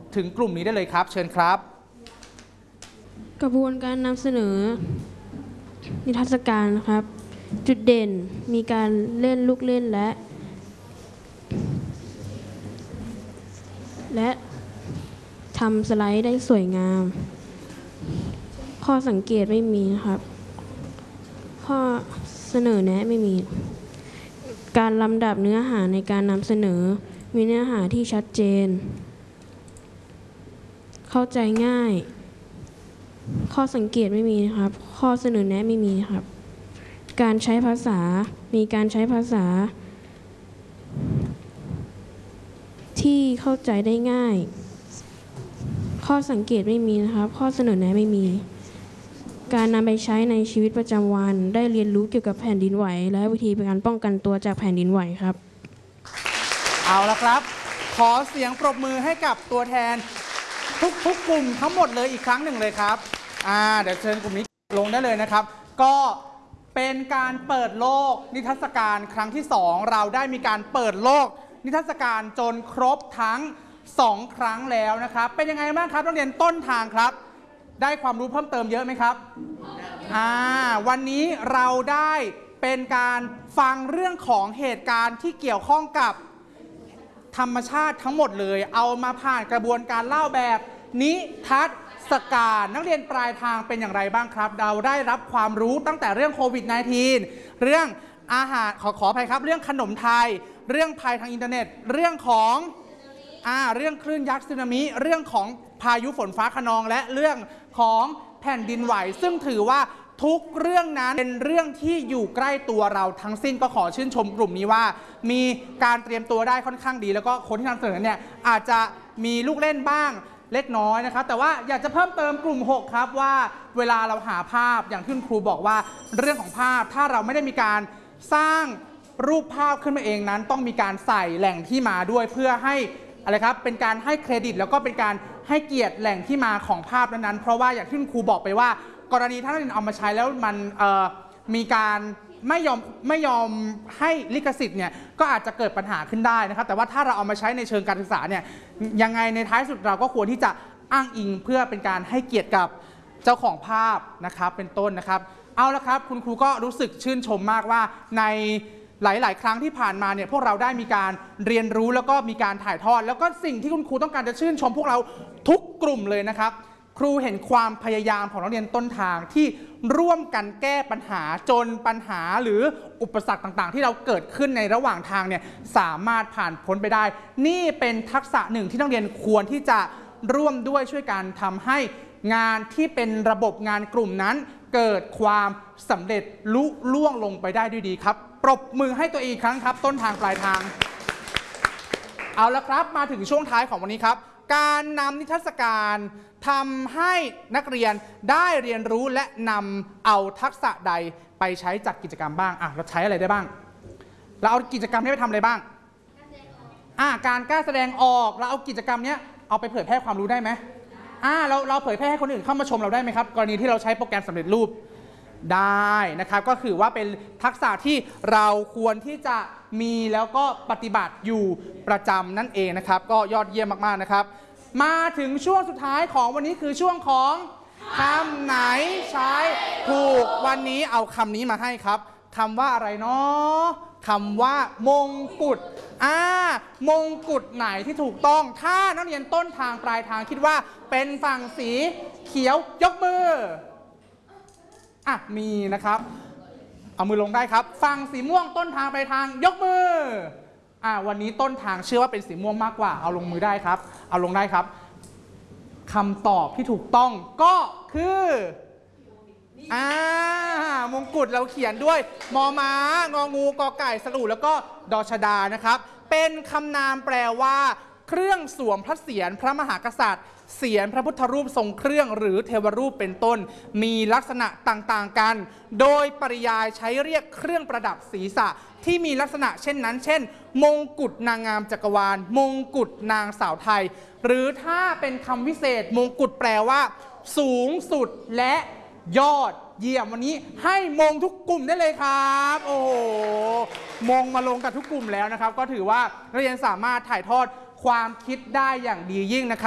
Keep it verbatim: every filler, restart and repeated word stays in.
ถึงกลุ่มนี้ได้เลยครับเชิญครับกระบวนการนำเสนอนิทรรศการนะครับจุดเด่นมีการเล่นลูกเล่นและและทำสไลด์ได้สวยงามข้อสังเกตไม่มีนะครับข้อเสนอแนะไม่มีการลำดับเนื้อหาในการนำเสนอมีเนื้อหาที่ชัดเจนเข้าใจง่ายข้อสังเกตไม่มีนะครับข้อเสนอแนะไม่มีครับการใช้ภาษามีการใช้ภาษาที่เข้าใจได้ง่ายข้อสังเกตไม่มีนะครับข้อเสนอแนะไม่มีการนำไปใช้ในชีวิตประจำวันได้เรียนรู้เกี่ยวกับแผ่นดินไหวและวิธีการป้องกันตัวจากแผ่นดินไหวครับเอาละครับขอเสียงปรบมือให้กับตัวแทนทุกๆกลุ่มทั้งหมดเลยอีกครั้งหนึ่งเลยครับอ่าเดี๋ยวเชิญกลุ่มนี้ลงได้เลยนะครับก็เป็นการเปิดโลกนิทรรศการครั้งที่สองเราได้มีการเปิดโลกนิทรรศการจนครบทั้งสองครั้งแล้วนะครับเป็นยังไงบ้างครับนักเรียนต้นทางครับได้ความรู้เพิ่มเติมเยอะไหมครับอ่าวันนี้เราได้เป็นการฟังเรื่องของเหตุการณ์ที่เกี่ยวข้องกับธรรมชาติทั้งหมดเลยเอามาผ่านกระบวนการเล่าแบบนิทรรศการนักเรียนปลายทางเป็นอย่างไรบ้างครับเราได้รับความรู้ตั้งแต่เรื่องโควิด สิบเก้า เรื่องอาหารขอขออภัยครับเรื่องขนมไทยเรื่องภัยทางอินเทอร์เน็ตเรื่องของอ่าเรื่องคลื่นยักษ์สึนามิเรื่องของพายุฝนฟ้าคะนองและเรื่องของแผ่นดินไหวซึ่งถือว่าทุกเรื่องนั้นเป็นเรื่องที่อยู่ใกล้ตัวเราทั้งสิ้นก็ขอชื่นชมกลุ่มนี้ว่ามีการเตรียมตัวได้ค่อนข้างดีแล้วก็คนที่นำเสนอเนี่ยอาจจะมีลูกเล่นบ้างเล็กน้อยนะครับแต่ว่าอยากจะเพิ่มเติมกลุ่มหกครับว่าเวลาเราหาภาพอย่างที่คุณครูบอกว่าเรื่องของภาพถ้าเราไม่ได้มีการสร้างรูปภาพขึ้นมาเองนั้นต้องมีการใส่แหล่งที่มาด้วยเพื่อให้อะไรครับเป็นการให้เครดิตแล้วก็เป็นการให้เกียรติแหล่งที่มาของภาพนั้นๆเพราะว่าอย่างที่คุณครูบอกไปว่ากรณีถ้าเราเอามาใช้แล้วมันมีการไม่ยอมไม่ยอมให้ลิขสิทธิ์เนี่ยก็อาจจะเกิดปัญหาขึ้นได้นะครับแต่ว่าถ้าเราเอามาใช้ในเชิงการศึกษาเนี่ยยังไงในท้ายสุดเราก็ควรที่จะอ้างอิงเพื่อเป็นการให้เกียรติกับเจ้าของภาพนะครับเป็นต้นนะครับเอาละครับคุณครูก็รู้สึกชื่นชมมากว่าในหลายๆครั้งที่ผ่านมาเนี่ยพวกเราได้มีการเรียนรู้แล้วก็มีการถ่ายทอดแล้วก็สิ่งที่คุณครูต้องการจะชื่นชมพวกเราทุกกลุ่มเลยนะครับครูเห็นความพยายามของนักเรียนต้นทางที่ร่วมกันแก้ปัญหาจนปัญหาหรืออุปสรรคต่างๆที่เราเกิดขึ้นในระหว่างทางเนี่ยสามารถผ่านพ้นไปได้นี่เป็นทักษะหนึ่งที่นักเรียนควรที่จะร่วมด้วยช่วยกันทำให้งานที่เป็นระบบงานกลุ่มนั้นเกิดความสำเร็จลุล่วงลงไปได้ด้วยดีครับปรบมือให้ตัวเองอีกครั้งครับต้นทางปลายทางเอาละครับมาถึงช่วงท้ายของวันนี้ครับการนำนิทรรศการทำให้นักเรียนได้เรียนรู้และนำเอาทักษะใดไปใช้จัดกิจกรรมบ้างอ่ะเราใช้อะไรได้บ้างเราเอากิจกรรมนี้ไปทำอะไรบ้างอ่ะการกล้าแสดงออกเราเอากิจกรรมนี้เอาไปเผยแพร่ความรู้ได้ไหมอ่ะเราเราเผยแพร่ให้คนอื่นเข้ามาชมเราได้ไหมครับกรณีที่เราใช้โปรแกรมสำเร็จรูปได้นะครับก็คือว่าเป็นทักษะที่เราควรที่จะมีแล้วก็ปฏิบัติอยู่ประจำนั่นเองนะครับก็ยอดเยี่ยมมากๆนะครับมาถึงช่วงสุดท้ายของวันนี้คือช่วงของคำไหนใช้ถูกวันนี้เอาคำนี้มาให้ครับคำว่าอะไรเนาะคำว่ามงกุฎอ่ามงกุฎไหนที่ถูกต้องถ้านักเรียนต้นทางปลายทางคิดว่าเป็นฝั่งสีเขียวยกมืออ่ะมีนะครับเอามือลงได้ครับฝั่งสีม่วงต้นทางปลายทางยกมืออ่าวันนี้ต้นทางเชื่อว่าเป็นสีม่วงมากกว่าเอาลงมือได้ครับเอาลงได้ครับคำตอบที่ถูกต้องก็คืออ่ามงกุฎเราเขียนด้วยมอม้างองูกอไก่สระอูแล้วก็ดอชดานะครับเป็นคำนามแปลว่าเครื่องสวมพระเศียรพระมหากษัตริย์เศียรพระพุทธรูปทรงเครื่องหรือเทวรูปเป็นต้นมีลักษณะต่างๆกันโดยปริยายใช้เรียกเครื่องประดับศีรษะที่มีลักษณะเช่นนั้นเช่นมงกุฎนางงามจักรวาลมงกุฎนางสาวไทยหรือถ้าเป็นคำวิเศษมงกุฎแปลว่าสูงสุดและยอดเยี่ยมวันนี้ให้มงทุกกลุ่มได้เลยครับโอ้โหมงมาลงกับทุกกลุ่มแล้วนะครับก็ถือว่านักเรียนสามารถถ่ายทอดความคิดได้อย่างดียิ่งนะครับ